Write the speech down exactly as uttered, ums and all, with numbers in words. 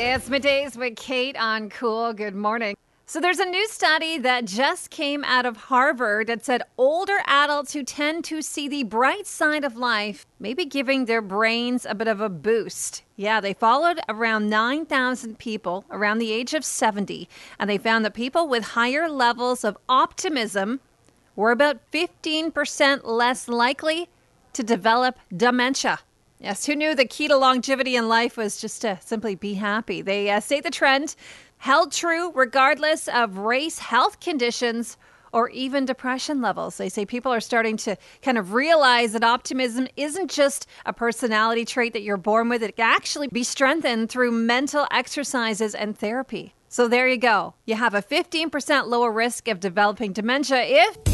It's middays with Kate on Cool. Good morning. So there's a new study that just came out of Harvard that said older adults who tend to see the bright side of life may be giving their brains a bit of a boost. Yeah, they followed around nine thousand people around the age of seventy, and they found that people with higher levels of optimism were about fifteen percent less likely to develop dementia. Yes, who knew the key to longevity in life was just to simply be happy? They uh, say the trend held true regardless of race, health conditions, or even depression levels. They say people are starting to kind of realize that optimism isn't just a personality trait that you're born with. It can actually be strengthened through mental exercises and therapy. So there you go. You have a fifteen percent lower risk of developing dementia if